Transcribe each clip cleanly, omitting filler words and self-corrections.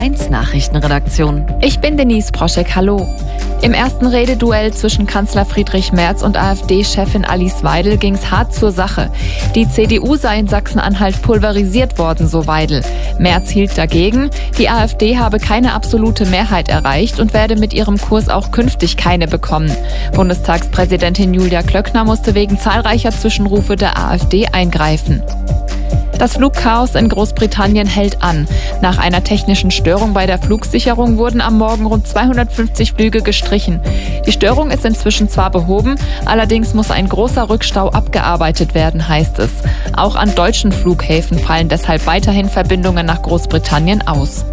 1 Nachrichtenredaktion. Ich bin Denise Proschek, hallo. Im ersten Rededuell zwischen Kanzler Friedrich Merz und AfD-Chefin Alice Weidel ging es hart zur Sache. Die CDU sei in Sachsen-Anhalt pulverisiert worden, so Weidel. Merz hielt dagegen, die AfD habe keine absolute Mehrheit erreicht und werde mit ihrem Kurs auch künftig keine bekommen. Bundestagspräsidentin Julia Klöckner musste wegen zahlreicher Zwischenrufe der AfD eingreifen. Das Flugchaos in Großbritannien hält an. Nach einer technischen Störung bei der Flugsicherung wurden am Morgen rund 250 Flüge gestrichen. Die Störung ist inzwischen zwar behoben, allerdings muss ein großer Rückstau abgearbeitet werden, heißt es. Auch an deutschen Flughäfen fallen deshalb weiterhin Verbindungen nach Großbritannien aus.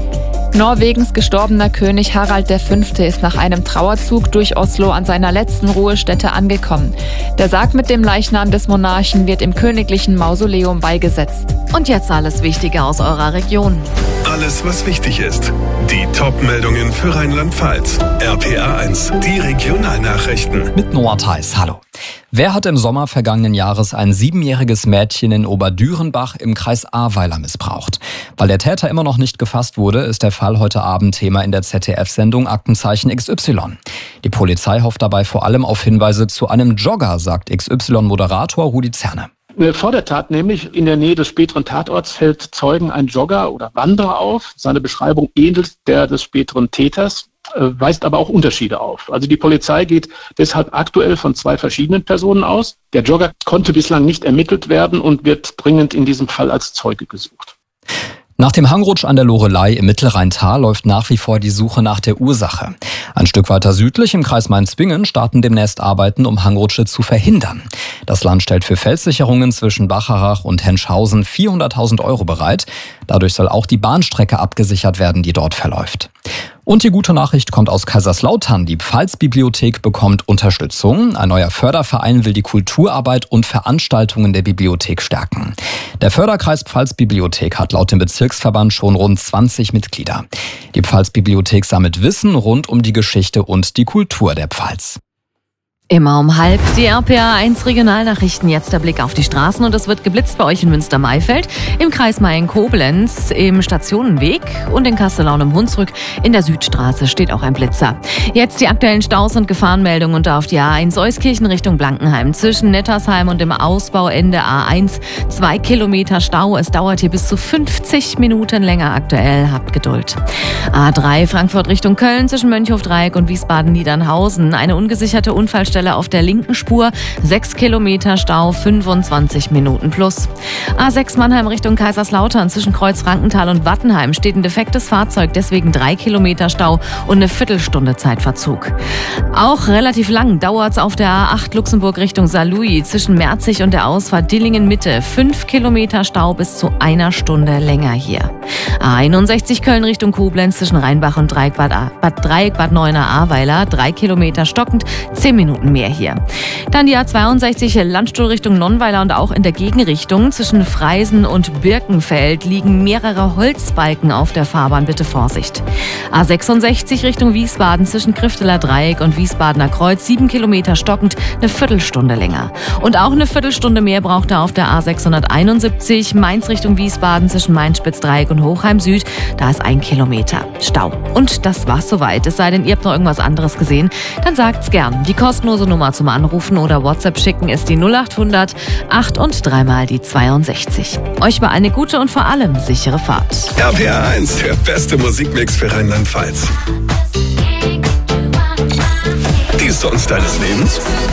Norwegens gestorbener König Harald V. ist nach einem Trauerzug durch Oslo an seiner letzten Ruhestätte angekommen. Der Sarg mit dem Leichnam des Monarchen wird im königlichen Mausoleum beigesetzt. Und jetzt alles Wichtige aus eurer Region. Alles, was wichtig ist. Die Top-Meldungen für Rheinland-Pfalz. RPA 1, die Regionalnachrichten. Mit Noah Theis, hallo. Wer hat im Sommer vergangenen Jahres ein 7-jähriges Mädchen in Oberdürenbach im Kreis Ahrweiler missbraucht? Weil der Täter immer noch nicht gefasst wurde, ist der Fall heute Abend Thema in der ZDF-Sendung Aktenzeichen XY. Die Polizei hofft dabei vor allem auf Hinweise zu einem Jogger, sagt XY-Moderator Rudi Zerne. Vor der Tat nämlich in der Nähe des späteren Tatorts hält Zeugen ein Jogger oder Wanderer auf. Seine Beschreibung ähnelt der des späteren Täters, weist aber auch Unterschiede auf. Also die Polizei geht deshalb aktuell von 2 verschiedenen Personen aus. Der Jogger konnte bislang nicht ermittelt werden und wird dringend in diesem Fall als Zeuge gesucht. Nach dem Hangrutsch an der Loreley im Mittelrheintal läuft nach wie vor die Suche nach der Ursache. Ein Stück weiter südlich im Kreis Main-Zwingen starten demnächst Arbeiten, um Hangrutsche zu verhindern. Das Land stellt für Felssicherungen zwischen Bacharach und Henschhausen 400.000 € bereit. Dadurch soll auch die Bahnstrecke abgesichert werden, die dort verläuft. Und die gute Nachricht kommt aus Kaiserslautern. Die Pfalzbibliothek bekommt Unterstützung. Ein neuer Förderverein will die Kulturarbeit und Veranstaltungen der Bibliothek stärken. Der Förderkreis Pfalzbibliothek hat laut dem Bezirksverband schon rund 20 Mitglieder. Die Pfalzbibliothek sammelt Wissen rund um die Geschichte und die Kultur der Pfalz. Immer um 12:30 die RPA 1 Regionalnachrichten. Jetzt der Blick auf die Straßen und es wird geblitzt bei euch in Münster-Maifeld, im Kreis Mayen-Koblenz, im Stationenweg und in Kastellaun im Hunsrück. In der Südstraße steht auch ein Blitzer. Jetzt die aktuellen Staus und Gefahrenmeldungen und auf die A1 Euskirchen Richtung Blankenheim. Zwischen Nettersheim und dem Ausbauende A1 2 Kilometer Stau. Es dauert hier bis zu 50 Minuten länger aktuell. Habt Geduld. A3 Frankfurt Richtung Köln zwischen Mönchhof-Dreieck und Wiesbaden-Niedernhausen. Eine ungesicherte Unfallstelle auf der linken Spur, 6 Kilometer Stau, 25 Minuten plus. A6 Mannheim Richtung Kaiserslautern zwischen Kreuz-Frankenthal und Wattenheim steht ein defektes Fahrzeug, deswegen 3 Kilometer Stau und eine Viertelstunde Zeitverzug. Auch relativ lang dauert es auf der A8 Luxemburg Richtung Saarlouis zwischen Merzig und der Ausfahrt Dillingen-Mitte, 5 Kilometer Stau bis zu 1 Stunde länger hier. A61 Köln Richtung Koblenz zwischen Rheinbach und Bad Neuenahr-Ahrweiler, 3 Kilometer stockend, 10 Minuten mehr hier. Dann die A62 Landstuhl Richtung Nonnweiler und auch in der Gegenrichtung zwischen Freisen und Birkenfeld liegen mehrere Holzbalken auf der Fahrbahn. Bitte Vorsicht. A66 Richtung Wiesbaden zwischen Krifteler Dreieck und Wiesbadener Kreuz, 7 Kilometer stockend, eine Viertelstunde länger. Und auch eine Viertelstunde mehr braucht er auf der A671 Mainz Richtung Wiesbaden zwischen Mainz-Spitz-Dreieck und Hochheim Süd. Da ist 1 Kilometer Stau. Und das war's soweit. Es sei denn, ihr habt noch irgendwas anderes gesehen, dann sagt's gern. Die kostenlose Nummer zum Anrufen oder WhatsApp schicken ist die 0800 8 und 3 mal die 62. Euch war eine gute und vor allem sichere Fahrt. RPA 1, der beste Musikmix für Rheinland-Pfalz. Die Songs deines Lebens?